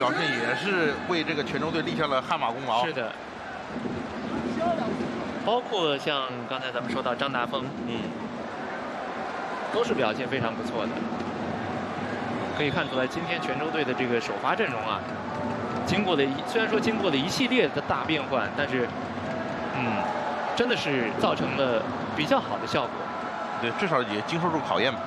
表现也是为这个泉州队立下了汗马功劳。 是的，包括像刚才咱们说到张达峰，都是表现非常不错的。可以看出来，今天泉州队的这个首发阵容啊，虽然说经过了一系列的大变换，但是，真的是造成了比较好的效果。 对，至少也经受住考验嘛。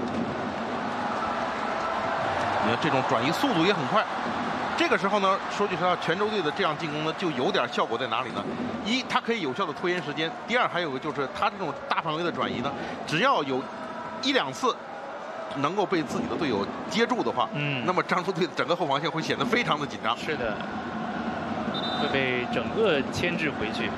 你看这种转移速度也很快。这个时候呢，说句实话，泉州队的这样进攻呢，就有点效果在哪里呢？一，它可以有效的拖延时间；第二，还有个就是它这种大范围的转移呢，只要有1、2次能够被自己的队友接住的话，那么漳州队的整个后防线会显得非常的紧张。 是的，会被整个牵制回去。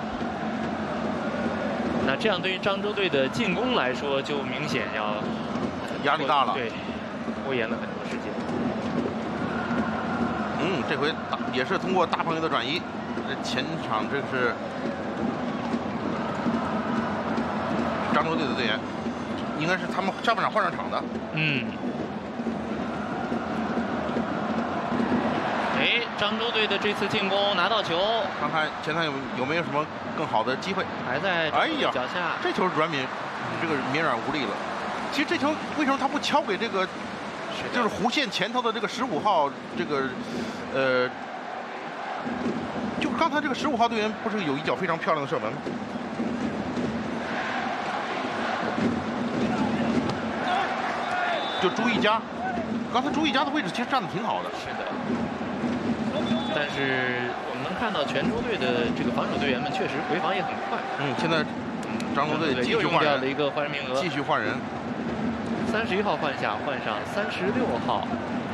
那这样对于漳州队的进攻来说，就明显要压力大了。 对，拖延了很多时间。 这回也是通过大范围的转移，前场这是漳州队的队员，应该是他们下半场换上场的。 漳州队的这次进攻拿到球， 看看前场有没有什么更好的机会？ 还在脚下。 这球软绵，这个绵软无力了。其实这球为什么他不敲给这个？就是弧线前头的这个15号，这个，就是刚才这个15号队员不是有一脚非常漂亮的射门吗？就朱一佳，刚才朱一佳的位置其实站得挺好的。 是的。但是我们能看到泉州队的这个防守队员们确实回防也很快。 现在漳州队继续换人， 又用掉了一个换人名额， 继续换人。 31号换下，换上36号。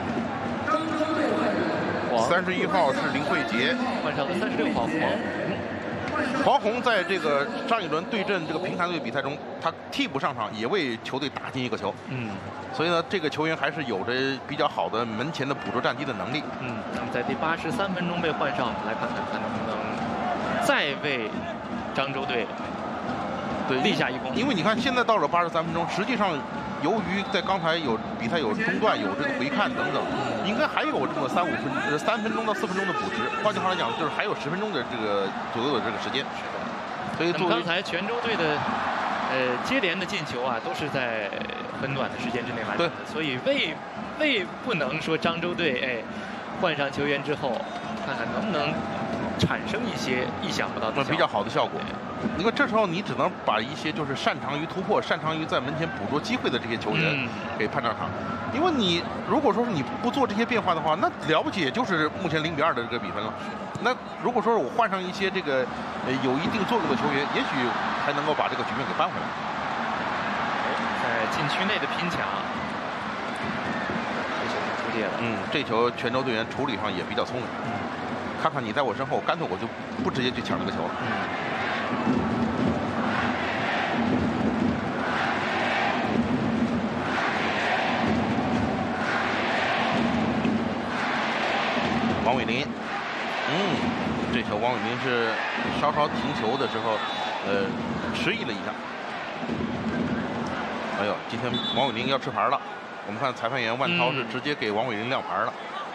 31号是林慧杰， 换上了36号黄宏。 黄宏在这个上一轮对阵这个平潭队比赛中，他替补上场也为球队打进一个球。所以呢，这个球员还是有着比较好的门前的捕捉战机的能力。 那么在第83分钟被换上，我们来看看他能不能再为漳州队立下一功。 因为你看，现在到了83分钟，实际上由于在刚才比赛有中断、有这个回看等等，应该还有这么3分钟到4分钟的补时。换句话来讲，就是还有10分钟的这个左右的这个时间。所以刚才泉州队的接连的进球啊，都是在很短的时间之内完成的。所以为不能说漳州队换上球员之后，看看能不能产生一些意想不到的比较好的效果。因为这时候你只能把一些就是擅长于突破、擅长于在门前捕捉机会的这些球员给派上场。因为你如果说是你不做这些变化的话，那了不起也就是目前0比2的这个比分了。那如果说是我换上一些这个有一定作用的球员，也许还能够把这个局面给扳回来。 在禁区内的拼抢，这球出界了。 这球泉州队员处理上也比较聪明。看看你在我身后，干脆我就不直接去抢这个球了。王伟林，这球王伟林是稍稍停球的时候，迟疑了一下。哎呦，今天王伟林要吃牌了。我们看裁判员万涛是直接给王伟林亮牌了。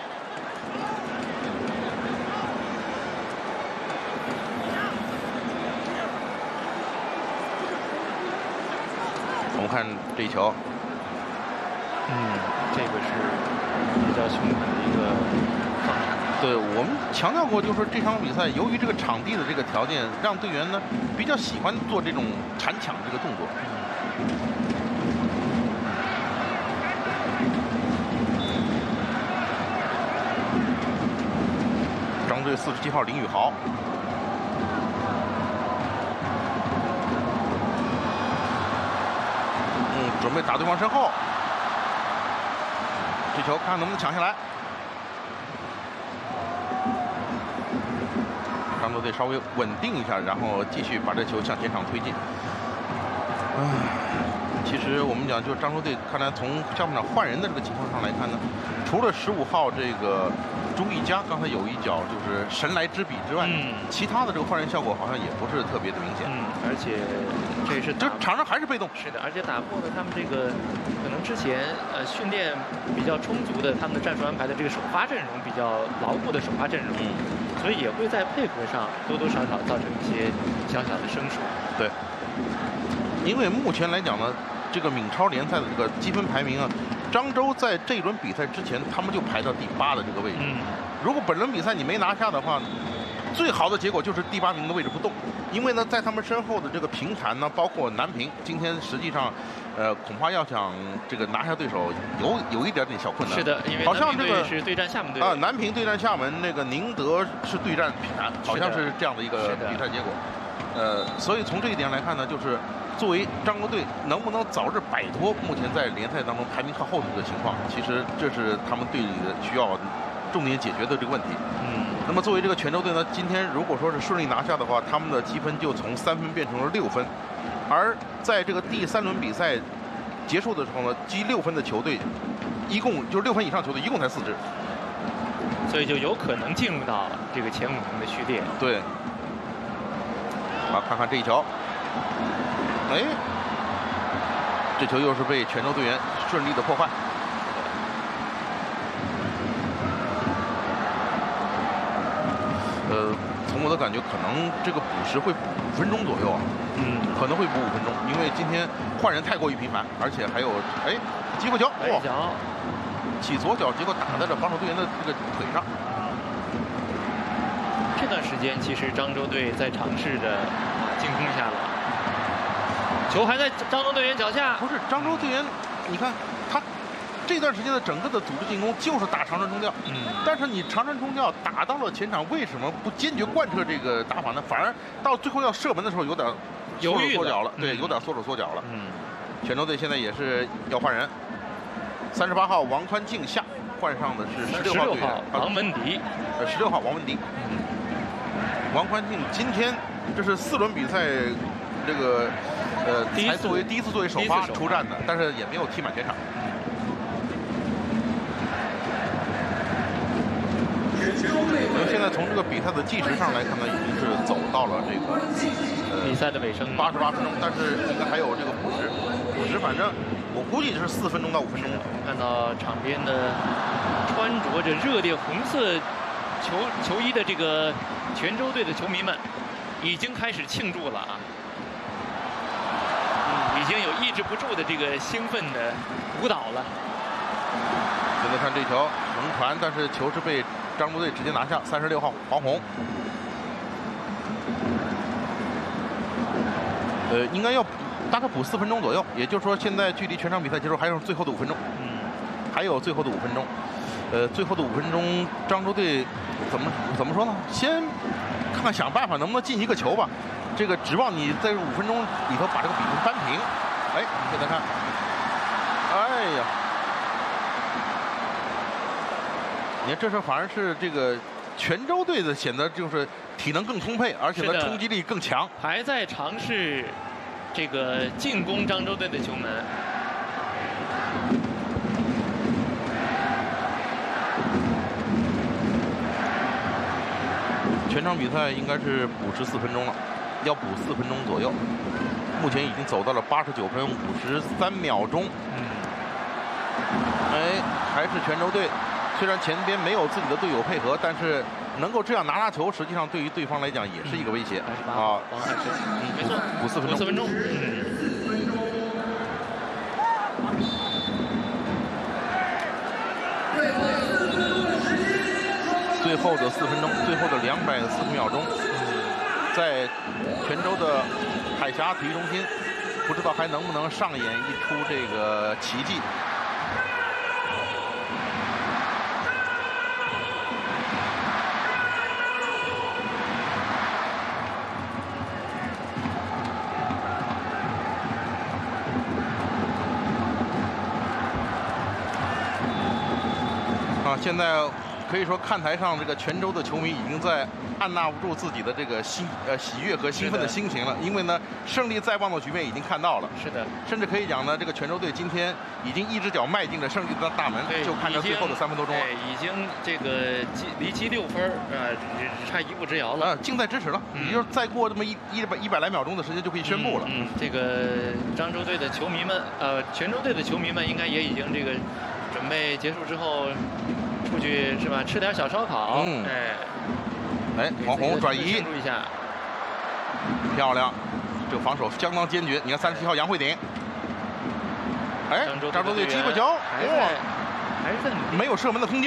我们看这一球， 这个是比较凶狠的一个放铲。 对，我们强调过，就是这场比赛由于这个场地的这个条件，让队员呢比较喜欢做这种铲抢这个动作。漳队47号林宇豪。准备打对方身后，这球看看能不能抢下来。漳州队稍微稳定一下，然后继续把这球向前场推进。其实我们讲，就是漳州队，看来从下半场换人的这个情况上来看呢，除了15号这个朱一佳刚才有一脚就是神来之笔之外，其他的这个换人效果好像也不是特别的明显。 而且这是场上还是被动。 是的，而且打破了他们这个可能之前训练比较充足的，他们的战术安排的这个首发阵容比较牢固的首发阵容，所以也会在配合上多多少少造成一些小小的生疏。 对，因为目前来讲呢，这个闽超联赛的这个积分排名啊，漳州在这一轮比赛之前，他们就排到第8的这个位置。如果本轮比赛你没拿下的话，最好的结果就是第8名的位置不动。因为呢，在他们身后的这个平潭呢，包括南平，今天实际上，恐怕要想这个拿下对手，有一点点小困难。 是的，因为好像这个是对战厦门队啊，南平对战厦门，那个宁德是对战平潭，好像是这样的一个比赛结果。所以从这一点来看呢，就是作为漳州队能不能早日摆脱目前在联赛当中排名靠后的这个情况，其实这是他们队里的需要重点解决的这个问题。那么作为这个泉州队呢，今天如果说是顺利拿下的话，他们的积分就从3分变成了6分，而在这个第3轮比赛结束的时候呢，积6分的球队，一共就是6分以上球队一共才4支， 所以就有可能进入到这个前5名的序列。 对。好，看看这一球，哎，这球又是被泉州队员顺利的破坏。从我的感觉，可能这个补时会补5分钟左右啊。可能会补5分钟，因为今天换人太过于频繁，而且还有机会球，哇，起左脚，结果打在了防守队员的这个腿上。 这段时间其实漳州队在尝试着进攻下了，球还在漳州队员脚下。 不是漳州队员，你看他这段时间的整个的组织进攻就是打长传冲吊，但是你长传冲吊打到了前场，为什么不坚决贯彻这个打法呢？反而到最后要射门的时候有点缩手缩脚了，对，有点缩手缩脚了。泉州队现在也是要换人，38号王宽敬下，换上的是16号队员王文迪 ，16号王文迪。王宽敬今天这是4轮比赛，这个才作为第一次作为首发出战的，但是也没有踢满全场。因为现在从这个比赛的计时上来看呢，已经是走到了这个比赛的尾声 ，88分钟，但是应该还有这个补时，反正我估计是4分钟到5分钟。 看到场边的穿着着热烈红色球衣的这个泉州队的球迷们，已经开始庆祝了啊！已经有抑制不住的这个兴奋的舞蹈了。 现在看这球横传，但是球是被漳州队直接拿下，36号黄宏。应该要大概补4分钟左右，也就是说现在距离全场比赛结束还有最后的5分钟。还有最后的5分钟。最后的5分钟，漳州队怎么说呢？先看看想办法能不能进一个球吧。这个指望你在5分钟里头把这个比分扳平。哎，现在看，哎呀，你看这时候反而是这个泉州队的显得就是体能更充沛，而且呢冲击力更强， 还在尝试这个进攻漳州队的球门。 全场比赛应该是补时4分钟了，要补4分钟左右。目前已经走到了89分53秒钟。哎，还是泉州队，虽然前边没有自己的队友配合，但是能够这样拿球，实际上对于对方来讲也是一个威胁啊。 王海生，没错， 补4分钟。 4分钟。 最后的4分钟，最后的240秒钟，在泉州的海峡体育中心，不知道还能不能上演一出这个奇迹。现在可以说看台上这个泉州的球迷已经在按捺不住自己的这个喜悦和兴奋的心情了，因为呢，胜利在望的局面已经看到了。 是的， 甚至可以讲呢，这个泉州队今天已经一只脚迈进了胜利的大门，就看着最后的3分多钟了。 已经这个离积6分只差1步之遥了。 近在咫尺了，也就是再过这么100来秒钟的时间就可以宣布了。 这个漳州队的球迷们，泉州队的球迷们应该也已经这个准备结束之后出去是吧？吃点小烧烤。 黄宏转移， 庆祝一下， 漂亮，这个防守相当坚决。你看37号杨慧鼎，漳州队机会球， 还是在没有射门的空间。